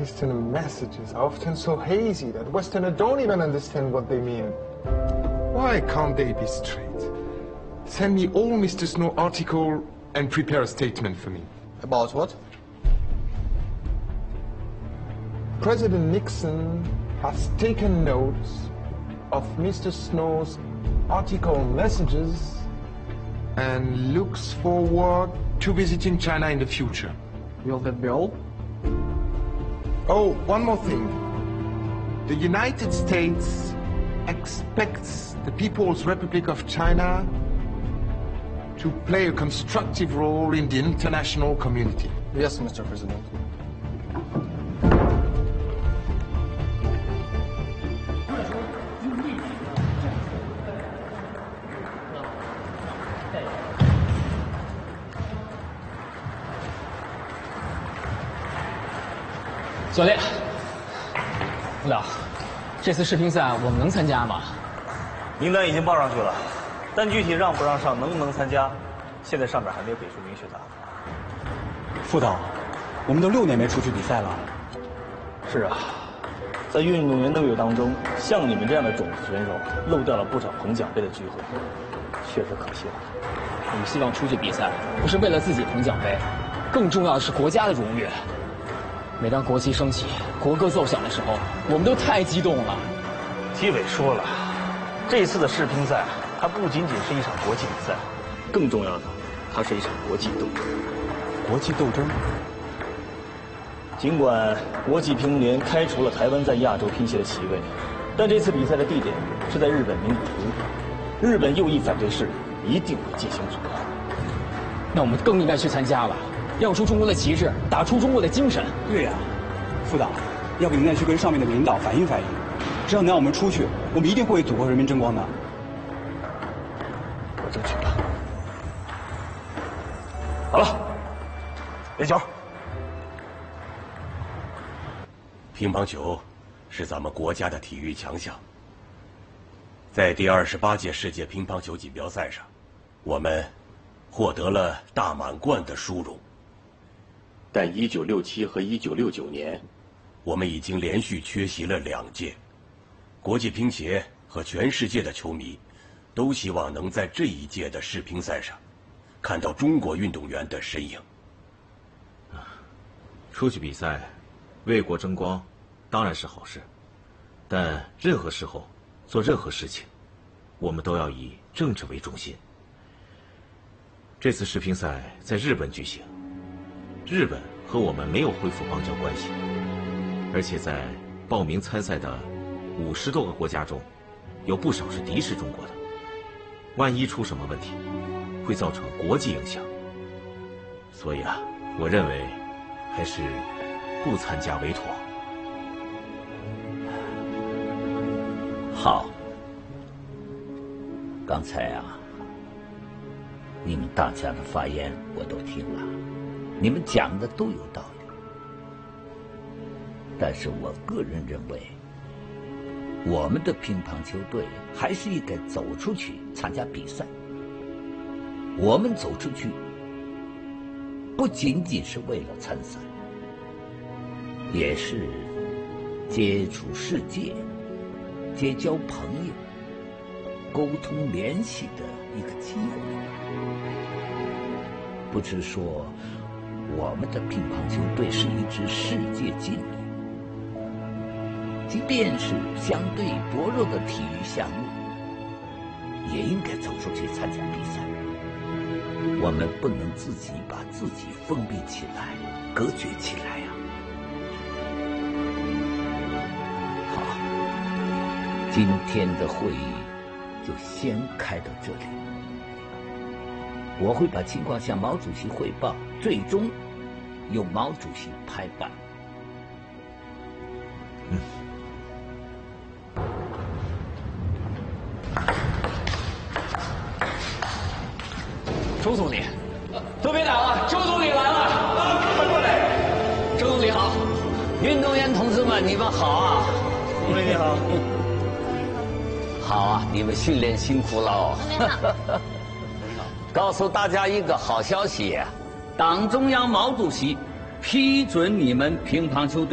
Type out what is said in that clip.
Eastern messages are often so hazy that Westerners don't even understand what they mean. Why can't they be straight? Send me all Mr. Snow article and prepare a statement for me. About what? President Nixon has taken notes of Mr. Snow's article messages and looks forward to visiting China in the future. Will that be all? Oh, one more thing. The United States expects the People's Republic of China to play a constructive role in the international community. Yes, Mr. President. 教练，副导，这次世乒赛我们能参加吗？ 名单已经报上去了，但具体让不让上，能不能参加，现在上面还没有给出明确答案。 副导，我们都6年没出去比赛了。 是啊，在运动员队伍当中，像你们这样的种子选手，漏掉了不少捧奖杯的机会，确实可惜了。 我们希望出去比赛，不是为了自己捧奖杯，更重要的是国家的荣誉。每当国旗升起，国歌奏响的时候，我们都太激动了。 纪委说了，这次的世乒赛，它不仅仅是一场国际比赛，更重要的，它是一场国际斗争。 国际斗争？ 尽管国际乒联开除了台湾在亚洲乒协的席位，但这次比赛的地点是在日本名古屋，日本右翼反对势力一定会进行阻挠。 那我们更应该去参加了。亮出中国的旗帜，打出中国的精神。 对呀，副导，要不您再去跟上面的领导反映反映，只要能让我们出去，我们一定会为祖国人民争光的。 我争取吧。好了，练球。 乒乓球是咱们国家的体育强项，在第28届世界乒乓球锦标赛上，我们获得了大满贯的殊荣。但1967和1969年，我们已经连续缺席了2届。国际乒协和全世界的球迷都希望能在这一届的世乒赛上看到中国运动员的身影。 出去比赛，为国争光，当然是好事。但任何时候做任何事情，我们都要以政治为中心。这次世乒赛在日本举行。日本和我们没有恢复邦交关系，而且在报名参赛的50多个国家中，有不少是敌视中国的。万一出什么问题，会造成国际影响。所以啊，我认为还是不参加为妥。 好，刚才啊，你们大家的发言我都听了。你们讲的都有道理，但是我个人认为，我们的乒乓球队还是应该走出去参加比赛。我们走出去，不仅仅是为了参赛，也是接触世界、结交朋友、沟通联系的一个机会。不是说我们的乒乓球队是一支世界劲旅，即便是相对薄弱的体育项目，也应该走出去参加比赛。我们不能自己把自己封闭起来、隔绝起来呀。好，今天的会议就先开到这里。我会把情况向毛主席汇报，最终由毛主席拍板。 周总理，都别打了，周总理来了，快过来！周总理好， 运动员同志们，你们好啊！ 总理你好。 好啊，你们训练辛苦了哦。告诉大家一个好消息，党中央毛主席批准你们乒乓球队